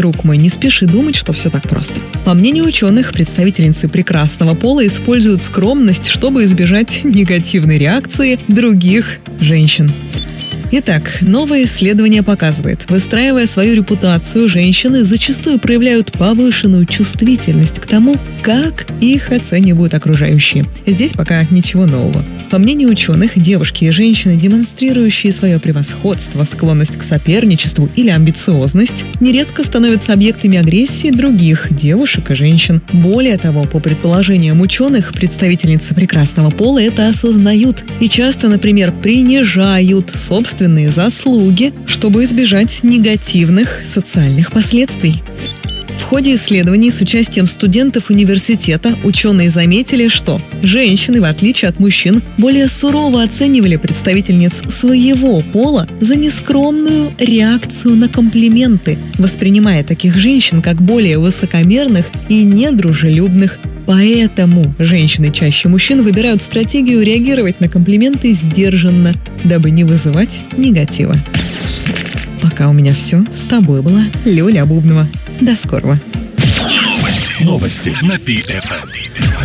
друг мой, не спеши думать, что все так просто. По мнению ученых, представительницы прекрасного пола используют скромность, чтобы избежать негативной реакции других женщин. Итак, новое исследование показывает, выстраивая свою репутацию, женщины зачастую проявляют повышенную чувствительность к тому, как их оценивают окружающие. Здесь пока ничего нового. По мнению ученых, девушки и женщины, демонстрирующие свое превосходство, склонность к соперничеству или амбициозность, нередко становятся объектами агрессии других девушек и женщин. Более того, по предположениям ученых, представительницы прекрасного пола это осознают и часто, например, принижают собственные заслуги, чтобы избежать негативных социальных последствий. В ходе исследований с участием студентов университета ученые заметили, что женщины, в отличие от мужчин, более сурово оценивали представительниц своего пола за нескромную реакцию на комплименты, воспринимая таких женщин как более высокомерных и недружелюбных. Поэтому женщины чаще мужчин выбирают стратегию реагировать на комплименты сдержанно, дабы не вызывать негатива. Пока у меня все. С тобой была Лёля Бубнова. До скорого. Новости на PFM.